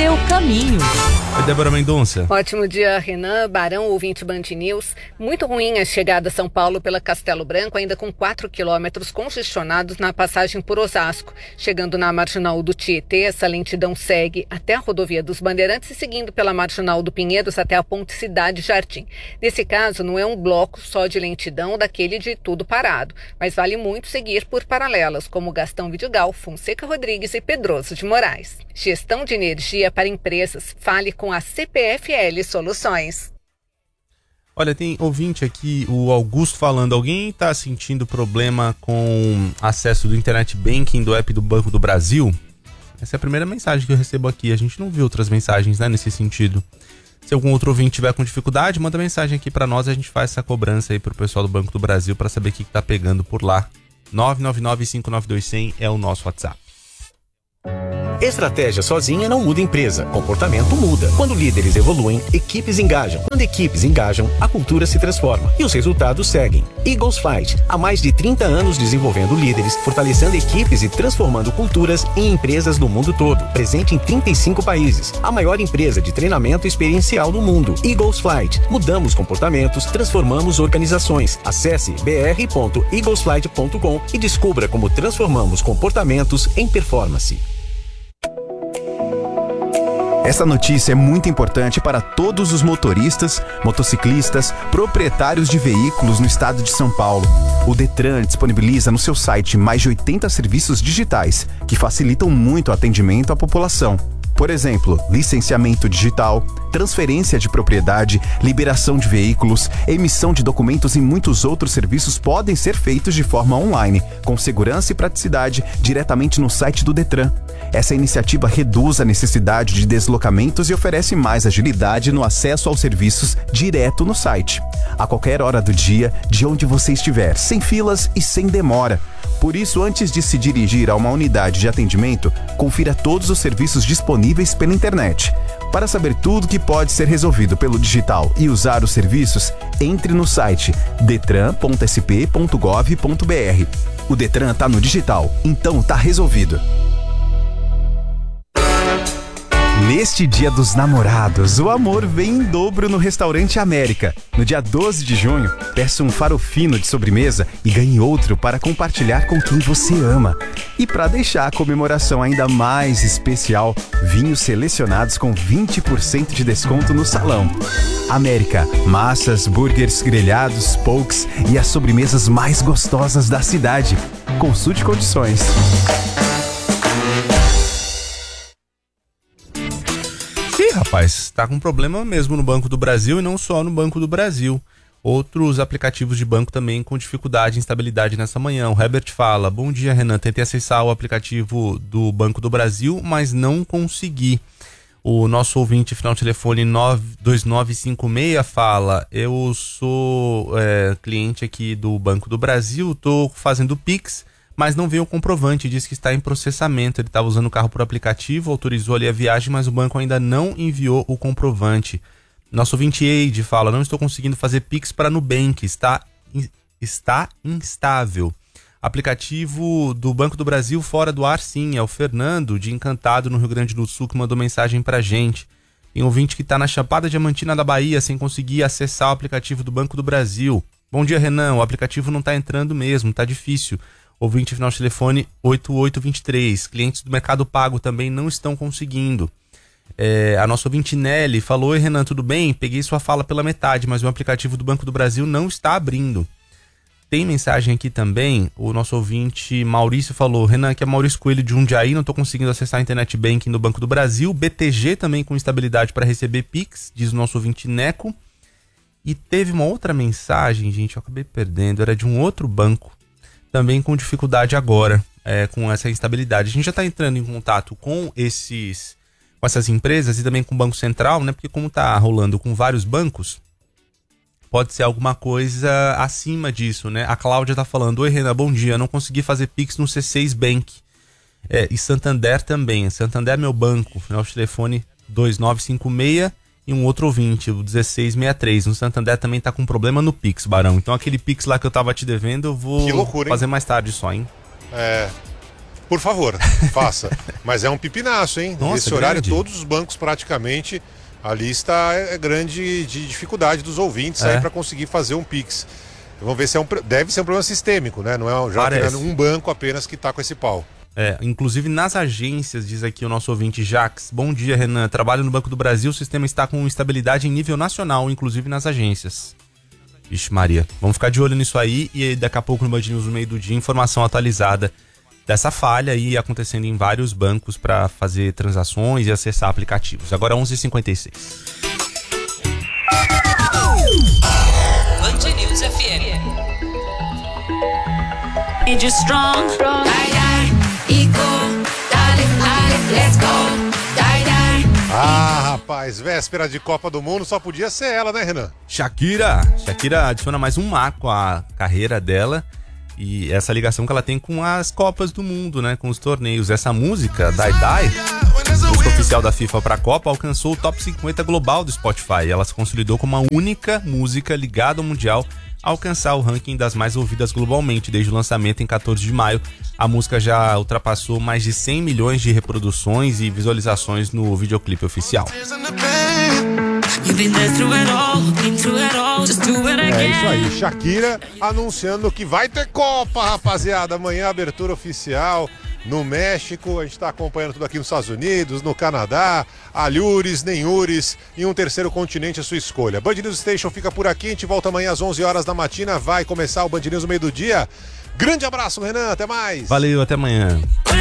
seu caminho. Oi, Débora Mendonça. Ótimo dia, Renan, Barão, ouvinte Band News. Muito ruim a chegada a São Paulo pela Castelo Branco, ainda com 4 quilômetros congestionados na passagem por Osasco. Chegando na Marginal do Tietê, essa lentidão segue até a rodovia dos Bandeirantes e seguindo pela Marginal do Pinheiros até a Ponte Cidade Jardim. Nesse caso, não é um bloco só de lentidão daquele de tudo parado, mas vale muito seguir por paralelas, como Gastão Vidigal, Fonseca Rodrigues e Pedroso de Moraes. Gestão de energia para empresas. Fale com a CPFL Soluções. Olha, tem ouvinte aqui, o Augusto falando, alguém está sentindo problema com acesso do Internet Banking do app do Banco do Brasil? Essa é a primeira mensagem que eu recebo aqui, a gente não viu outras mensagens, né, nesse sentido. Se algum outro ouvinte tiver com dificuldade, manda mensagem aqui para nós, a gente faz essa cobrança aí pro pessoal do Banco do Brasil para saber o que tá pegando por lá. 999-592-100 é o nosso WhatsApp. Estratégia sozinha não muda empresa, comportamento muda. Quando líderes evoluem, equipes engajam. Quando equipes engajam, a cultura se transforma e os resultados seguem. Eagles Flight, há mais de 30 anos desenvolvendo líderes, fortalecendo equipes e transformando culturas em empresas do mundo todo. Presente em 35 países, a maior empresa de treinamento experiencial do mundo. Eagles Flight, mudamos comportamentos, transformamos organizações. Acesse br.eaglesflight.com e descubra como transformamos comportamentos em performance. Essa notícia é muito importante para todos os motoristas, motociclistas, proprietários de veículos no estado de São Paulo. O Detran disponibiliza no seu site mais de 80 serviços digitais que facilitam muito o atendimento à população. Por exemplo, licenciamento digital, transferência de propriedade, liberação de veículos, emissão de documentos e muitos outros serviços podem ser feitos de forma online, com segurança e praticidade, diretamente no site do Detran. Essa iniciativa reduz a necessidade de deslocamentos e oferece mais agilidade no acesso aos serviços direto no site. A qualquer hora do dia, de onde você estiver, sem filas e sem demora. Por isso, antes de se dirigir a uma unidade de atendimento, confira todos os serviços disponíveis pela internet. Para saber tudo que pode ser resolvido pelo digital e usar os serviços, entre no site detran.sp.gov.br. O Detran está no digital, então está resolvido. Neste Dia dos Namorados, o amor vem em dobro no Restaurante América. No dia 12 de junho, peça um farofino de sobremesa e ganhe outro para compartilhar com quem você ama. E para deixar a comemoração ainda mais especial, vinhos selecionados com 20% de desconto no salão. América, massas, burgers, grelhados, pokes e as sobremesas mais gostosas da cidade. Consulte condições. Rapaz, tá com problema mesmo no Banco do Brasil e não só no Banco do Brasil. Outros aplicativos de banco também com dificuldade e instabilidade nessa manhã. O Herbert fala, bom dia Renan, tentei acessar o aplicativo do Banco do Brasil, mas não consegui. O nosso ouvinte final de telefone 2956 fala, eu sou cliente aqui do Banco do Brasil, tô fazendo Pix, mas não veio o comprovante, diz que está em processamento. Ele estava usando o carro por aplicativo, autorizou ali a viagem, mas o banco ainda não enviou o comprovante. Nosso ouvinte Eide fala, não estou conseguindo fazer Pix para Nubank, está instável. Aplicativo do Banco do Brasil fora do ar, sim, é o Fernando, de Encantado, no Rio Grande do Sul, que mandou mensagem pra gente. Tem um ouvinte que está na Chapada Diamantina da Bahia, sem conseguir acessar o aplicativo do Banco do Brasil. Bom dia, Renan, o aplicativo não está entrando mesmo, está difícil. Ouvinte final de telefone 8823. Clientes do Mercado Pago também não estão conseguindo. A nossa ouvinte Nelly falou, oi Renan, tudo bem? Peguei sua fala pela metade, mas o aplicativo do Banco do Brasil não está abrindo. Tem mensagem aqui também, o nosso ouvinte Maurício falou, Renan, aqui é Maurício Coelho de Jundiaí, não estou conseguindo acessar a Internet Banking do Banco do Brasil. BTG também com instabilidade para receber Pix, diz o nosso ouvinte Neco. E teve uma outra mensagem, gente, eu acabei perdendo, era de um outro banco, também com dificuldade agora, com essa instabilidade. A gente já está entrando em contato com essas empresas e também com o Banco Central, né? Porque como está rolando com vários bancos, pode ser alguma coisa acima disso, né? A Cláudia está falando, oi Renan, bom dia, não consegui fazer Pix no C6 Bank. E Santander também, Santander é meu banco, final de telefone 2956 e um outro ouvinte, o 1663. No Santander também tá com problema no Pix, Barão. Então aquele Pix lá que eu tava te devendo, eu vou fazer mais tarde só, hein? Por favor, faça. Mas é um pipinaço, hein? Nossa, esse horário, grande. todos os bancos praticamente, a lista é grande de dificuldade dos ouvintes aí para conseguir fazer um Pix. Vamos ver se deve ser um problema sistêmico, né? Não é já um banco apenas que está com esse pau. Inclusive nas agências, diz aqui o nosso ouvinte Jax. Bom dia, Renan. Trabalho no Banco do Brasil, o sistema está com estabilidade em nível nacional, inclusive nas agências. Vixe Maria, vamos ficar de olho nisso aí e daqui a pouco no Band News no meio do dia, informação atualizada dessa falha aí acontecendo em vários bancos para fazer transações e acessar aplicativos. Agora 11h56. Band News FM. Made you strong. Let's go. Rapaz, véspera de Copa do Mundo, só podia ser ela, né, Renan? Shakira adiciona mais um marco à carreira dela e essa ligação que ela tem com as Copas do Mundo, né, com os torneios. Essa música, Die Die, música oficial da FIFA para a Copa, alcançou o top 50 global do Spotify. Ela se consolidou como a única música ligada ao Mundial a alcançar o ranking das mais ouvidas globalmente desde o lançamento em 14 de maio. A música já ultrapassou mais de 100 milhões de reproduções e visualizações no videoclipe oficial. É isso aí, Shakira anunciando que vai ter Copa, rapaziada. Amanhã abertura oficial no México, a gente está acompanhando tudo aqui nos Estados Unidos, no Canadá, alhures, nenhures, e um terceiro continente a sua escolha. Band News Station fica por aqui, a gente volta amanhã às 11 horas da matina, vai começar o Band News no meio do dia. Grande abraço, Renan, até mais! Valeu, até amanhã.